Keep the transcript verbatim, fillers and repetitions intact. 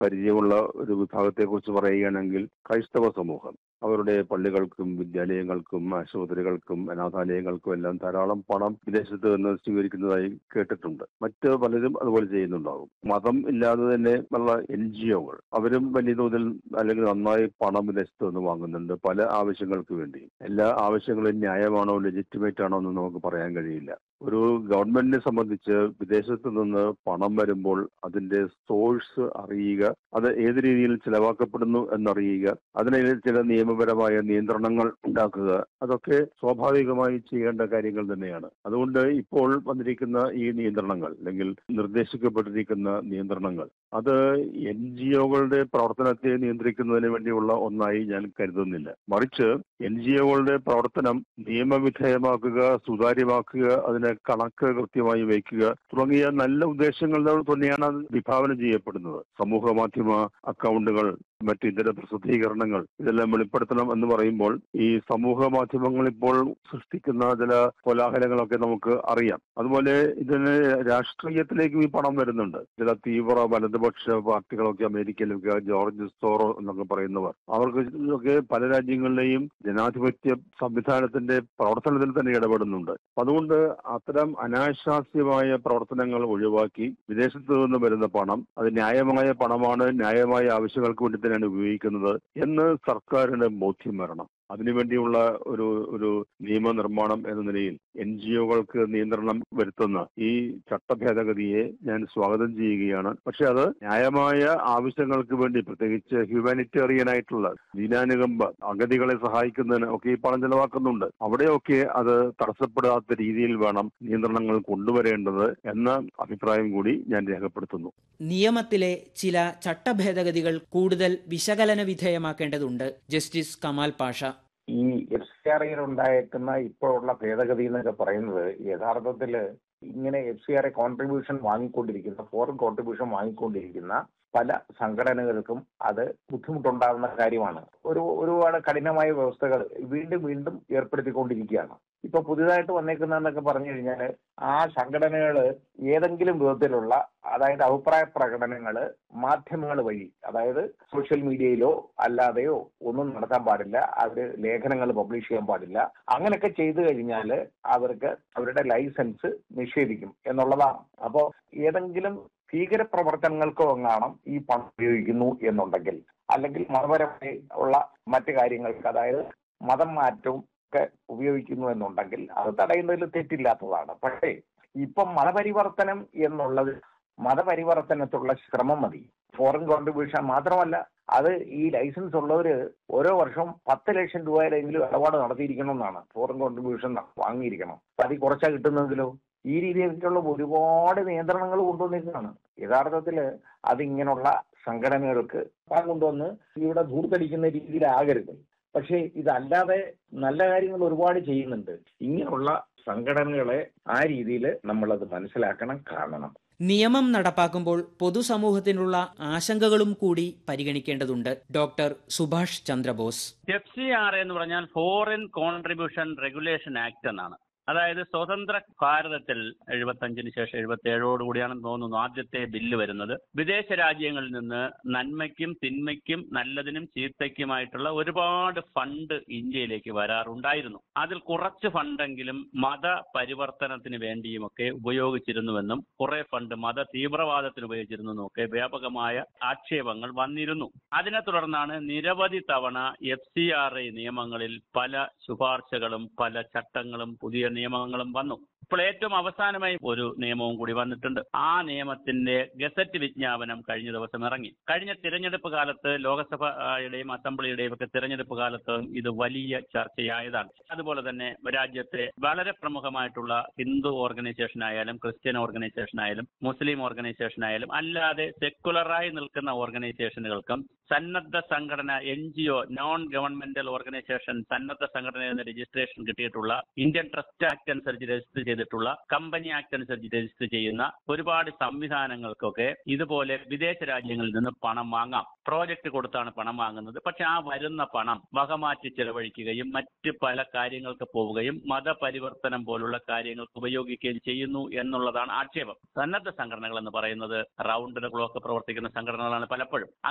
പരിചയമുള്ള ഒരു വിഭാഗത്തെക്കുറിച്ച് പറയുകയാണെങ്കിൽ ക്രൈസ്തവ സമൂഹം. അവരുടെ പള്ളികൾക്കും വിദ്യാലയങ്ങൾക്കും ആശുപത്രികൾക്കും അനാഥാലയങ്ങൾക്കും എല്ലാം ധാരാളം പണം വിദേശത്ത് നിന്ന് സ്വീകരിക്കുന്നതായി കേട്ടിട്ടുണ്ട്. മറ്റ് പലരും അതുപോലെ ചെയ്യുന്നുണ്ടാകും. മതം ഇല്ലാതെ തന്നെ ഉള്ള എൻ ജി ഒകൾ അവരും വലിയ തോതിൽ അല്ലെങ്കിൽ നന്നായി പണം വിദേശത്ത് നിന്ന് വാങ്ങുന്നുണ്ട് പല ആവശ്യങ്ങൾക്ക് വേണ്ടി. എല്ലാ ആവശ്യങ്ങളും ന്യായമാണോ ലെജിറ്റിമേറ്റ് ആണോ എന്ന് നമുക്ക് പറയാൻ കഴിയില്ല. ഒരു ഗവൺമെന്റിനെ സംബന്ധിച്ച് വിദേശത്ത് നിന്ന് പണം വരുമ്പോൾ അതിന്റെ സോഴ്സ് അറിയുക, അത് ഏത് രീതിയിൽ ചിലവാക്കപ്പെടുന്നു എന്നറിയുക, അതിന് ചില നിയമപരമായ നിയന്ത്രണങ്ങൾ ഉണ്ടാക്കുക, അതൊക്കെ സ്വാഭാവികമായി ചെയ്യേണ്ട കാര്യങ്ങൾ തന്നെയാണ്. അതുകൊണ്ട് ഇപ്പോൾ വന്നിരിക്കുന്ന ഈ നിയന്ത്രണങ്ങൾ അല്ലെങ്കിൽ നിർദ്ദേശിക്കപ്പെട്ടിരിക്കുന്ന നിയന്ത്രണങ്ങൾ അത് എൻ ജി ഒകളുടെ പ്രവർത്തനത്തെ നിയന്ത്രിക്കുന്നതിന് വേണ്ടിയുള്ള ഒന്നായി ഞാൻ കരുതുന്നില്ല. മറിച്ച് എൻ ജി ഒകളുടെ പ്രവർത്തനം നിയമവിധേയമാക്കുക, സുതാര്യമാക്കുക, അതിന് കണക്ക് കൃത്യമായി വയ്ക്കുക തുടങ്ങിയ നല്ല ഉദ്ദേശങ്ങളോട് തന്നെയാണ് അത് വിഭാവന ചെയ്യപ്പെടുന്നത്. സമൂഹ മാധ്യമ അക്കൗണ്ടുകൾ, മറ്റ് ഇതര പ്രസിദ്ധീകരണങ്ങൾ ഇതെല്ലാം വെളിപ്പെടുത്തണം എന്ന് പറയുമ്പോൾ ഈ സമൂഹ മാധ്യമങ്ങൾ ഇപ്പോൾ സൃഷ്ടിക്കുന്ന ചില കോലാഹലങ്ങളൊക്കെ നമുക്ക് അറിയാം. അതുപോലെ ഇതിന് രാഷ്ട്രീയത്തിലേക്കും ഈ പണം വരുന്നുണ്ട്. ചില തീവ്ര വലതുപക്ഷ പാർട്ടികളൊക്കെ അമേരിക്കയിലൊക്കെ, ജോർജ് സോറോ എന്നൊക്കെ പറയുന്നവർ, അവർക്ക് ഒക്കെ പല രാജ്യങ്ങളിലെയും ജനാധിപത്യ സംവിധാനത്തിന്റെ പ്രവർത്തനത്തിൽ തന്നെ ഇടപെടുന്നുണ്ട്. അതുകൊണ്ട് അത്തരം അനാശാസ്യമായ പ്രവർത്തനങ്ങൾ ഒഴിവാക്കി വിദേശത്ത് നിന്ന് വരുന്ന പണം അത് ന്യായമായ പണമാണ്, ന്യായമായ ആവശ്യങ്ങൾക്ക് വേണ്ടി തന്നെയാണ് ഉപയോഗിക്കുന്നത് എന്ന് സർക്കാരിന് ബോധ്യം വരണം. അതിനുവേണ്ടിയുള്ള ഒരു ഒരു നിയമനിർമ്മാണം എന്ന നിലയിൽ എൻ ജി ഒകൾക്ക് നിയന്ത്രണം വരുത്തുന്ന ഈ ചട്ടഭേദഗതിയെ ഞാൻ സ്വാഗതം ചെയ്യുകയാണ്. പക്ഷെ അത് ന്യായമായ ആവശ്യങ്ങൾക്ക് വേണ്ടി, പ്രത്യേകിച്ച് ഹ്യൂമാനിറ്റേറിയൻ ആയിട്ടുള്ള ദീനാനുകമ്പ, അഗതികളെ സഹായിക്കുന്നതിന് ഒക്കെ ഈ പണം ചെലവാക്കുന്നുണ്ട്. അവിടെയൊക്കെ അത് തടസ്സപ്പെടാത്ത രീതിയിൽ വേണം നിയന്ത്രണങ്ങൾ കൊണ്ടുവരേണ്ടത് എന്ന അഭിപ്രായം കൂടി ഞാൻ രേഖപ്പെടുത്തുന്നു. നിയമത്തിലെ ചില ചട്ടഭേദഗതികൾ കൂടുതൽ വിശകലന വിധേയമാക്കേണ്ടതുണ്ട്. ജസ്റ്റിസ് കമാൽ പാഷ. ഈ എഫ് സി ആർ ഐയിൽ ഉണ്ടായേക്കുന്ന ഇപ്പോഴുള്ള ഭേദഗതി എന്നൊക്കെ പറയുന്നത് യഥാർത്ഥത്തില് ഇങ്ങനെ F C R I contribution വാങ്ങിക്കൊണ്ടിരിക്കുന്ന, foreign contribution വാങ്ങിക്കൊണ്ടിരിക്കുന്ന പല സംഘടനകൾക്കും അത് ബുദ്ധിമുട്ടുണ്ടാകുന്ന കാര്യമാണ്. ഒരു ഒരുപാട് കഠിനമായ വ്യവസ്ഥകൾ വീണ്ടും വീണ്ടും ഏർപ്പെടുത്തിക്കൊണ്ടിരിക്കുകയാണ്. ഇപ്പൊ പുതിയതായിട്ട് വന്നേക്കുന്നതെന്നൊക്കെ പറഞ്ഞു കഴിഞ്ഞാൽ ആ സംഘടനകൾ ഏതെങ്കിലും വിധത്തിലുള്ള, അതായത് അഭിപ്രായ പ്രകടനങ്ങൾ മാധ്യമങ്ങൾ വഴി, അതായത് സോഷ്യൽ മീഡിയയിലോ അല്ലാതെയോ ഒന്നും നടത്താൻ പാടില്ല. അവര് ലേഖനങ്ങൾ പബ്ലിഷ് ചെയ്യാൻ പാടില്ല. അങ്ങനെയൊക്കെ ചെയ്തു കഴിഞ്ഞാൽ അവർക്ക് അവരുടെ ലൈസൻസ് നിഷേധിക്കും എന്നുള്ളതാണ്. അപ്പോ ഏതെങ്കിലും ഭീകര പ്രവർത്തനങ്ങൾക്കോ എങ്ങാണം ഈ പണം ഉപയോഗിക്കുന്നു എന്നുണ്ടെങ്കിൽ, അല്ലെങ്കിൽ മതപരമായി ഉള്ള മറ്റു കാര്യങ്ങൾക്ക്, അതായത് മതം മാറ്റവും ഒക്കെ ഉപയോഗിക്കുന്നു എന്നുണ്ടെങ്കിൽ അത് തടയുന്നതിൽ തെറ്റില്ലാത്തതാണ്. പക്ഷേ ഇപ്പം മതപരിവർത്തനം എന്നുള്ളത്, മതപരിവർത്തനത്തിലുള്ള ശ്രമം മതി. ഫോറിൻ കോൺട്രിബ്യൂഷൻ മാത്രമല്ല, അത് ഈ ലൈസൻസ് ഉള്ളവര് ഓരോ വർഷവും പത്ത് ലക്ഷം രൂപയുടെയെങ്കിലും ഇടപാട് നടത്തിയിരിക്കണം എന്നാണ്. Foreign contribution വാങ്ങിയിരിക്കണം. അപ്പൊ അതിൽ കുറച്ചാ കിട്ടുന്നെങ്കിലോ? ഈ രീതിയിലുള്ള ഒരുപാട് നിയന്ത്രണങ്ങൾ കൊണ്ടുവന്നിരിക്കുന്നതാണ്. യഥാർത്ഥത്തില് അതിങ്ങനെയുള്ള സംഘടനകൾക്ക് കൊണ്ടുവന്ന് ഇവിടെ ധൂർത്തടിക്കുന്ന രീതിയിലാകരുത്. പക്ഷേ ഇതല്ലാതെ നല്ല കാര്യങ്ങൾ ഒരുപാട് ചെയ്യുന്നുണ്ട്. ഇങ്ങനെയുള്ള സംഘടനകളെ ആ രീതിയിൽ നമ്മളത് മനസ്സിലാക്കണം, കാണണം. നിയമം നടപ്പാക്കുമ്പോൾ പൊതുസമൂഹത്തിനുള്ള ആശങ്കകളും കൂടി പരിഗണിക്കേണ്ടതുണ്ട്. Doctor Subhash Chandrabose. F C R എന്ന് പറഞ്ഞാൽ ഫോറിൻ കോൺട്രിബ്യൂഷൻ റെഗുലേഷൻ ആക്ട് എന്നാണ്. അതായത് സ്വതന്ത്ര ഭാരതത്തിൽ എഴുപത്തഞ്ചിന് ശേഷം എഴുപത്തി ഏഴോട് കൂടിയാണെന്ന് തോന്നുന്നു ആദ്യത്തെ ബില്ല് വരുന്നത്. വിദേശ രാജ്യങ്ങളിൽ നിന്ന് നന്മയ്ക്കും തിന്മയ്ക്കും നല്ലതിനും ചീത്തയ്ക്കുമായിട്ടുള്ള ഒരുപാട് ഫണ്ട് ഇന്ത്യയിലേക്ക് വരാറുണ്ടായിരുന്നു. അതിൽ കുറച്ച് ഫണ്ടെങ്കിലും മത പരിവർത്തനത്തിന് വേണ്ടിയുമൊക്കെ ഉപയോഗിച്ചിരുന്നുവെന്നും കുറെ ഫണ്ട് മത തീവ്രവാദത്തിന് ഉപയോഗിച്ചിരുന്നെന്നും ഒക്കെ വ്യാപകമായ ആക്ഷേപങ്ങൾ വന്നിരുന്നു. അതിനെ തുടർന്നാണ് നിരവധി തവണ എഫ് സി ആർ ഐ നിയമങ്ങളിൽ പല ശുപാർശകളും പല ചട്ടങ്ങളും പുതിയ നിയമങ്ങളും വന്നു. ഇപ്പോൾ ഏറ്റവും അവസാനമായി ഒരു നിയമവും കൂടി വന്നിട്ടുണ്ട്. ആ നിയമത്തിന്റെ ഗസറ്റ് വിജ്ഞാപനം കഴിഞ്ഞ ദിവസം ഇറങ്ങി. കഴിഞ്ഞ തിരഞ്ഞെടുപ്പ് കാലത്ത് ലോകസഭയുടെയും അസംബ്ലിയുടെയും ഒക്കെ തിരഞ്ഞെടുപ്പ് കാലത്ത് ഇത് വലിയ ചർച്ചയായതാണ്. അതുപോലെ തന്നെ രാജ്യത്തെ വളരെ പ്രമുഖമായിട്ടുള്ള ഹിന്ദു ഓർഗനൈസേഷൻ ആയാലും ക്രിസ്ത്യൻ ഓർഗനൈസേഷൻ ആയാലും മുസ്ലിം ഓർഗനൈസേഷൻ ആയാലും അല്ലാതെ സെക്കുലറായി നിൽക്കുന്ന ഓർഗനൈസേഷനുകൾക്കും സന്നദ്ധ സംഘടന N G O non governmental organisation സന്നദ്ധ സംഘടന എന്ന രജിസ്ട്രേഷൻ കിട്ടിയിട്ടുള്ള ഇന്ത്യൻ ട്രസ്റ്റ് ആക്ട് അനുസരിച്ച് രജിസ്റ്റർ ചെയ്തിട്ടുള്ള ചെയ്തിട്ടുള്ള കമ്പനി ആക്ട് അനുസരിച്ച് രജിസ്റ്റർ ചെയ്യുന്ന ഒരുപാട് സംവിധാനങ്ങൾക്കൊക്കെ ഇതുപോലെ വിദേശ രാജ്യങ്ങളിൽ നിന്ന് പണം വാങ്ങാം. പ്രോജക്റ്റ് കൊടുത്താണ് പണം വാങ്ങുന്നത്. പക്ഷെ ആ വരുന്ന പണം വകമാറ്റി ചെലവഴിക്കുകയും മറ്റ് പല കാര്യങ്ങൾക്ക് പോവുകയും മതപരിവർത്തനം പോലുള്ള കാര്യങ്ങൾക്ക് ഉപയോഗിക്കുകയും ചെയ്യുന്നു എന്നുള്ളതാണ് ആക്ഷേപം. സന്നദ്ധ സംഘടനകൾ എന്ന് പറയുന്നത് റൗണ്ട് ദ ക്ലോക്ക് പ്രവർത്തിക്കുന്ന സംഘടനകളാണ് പലപ്പോഴും.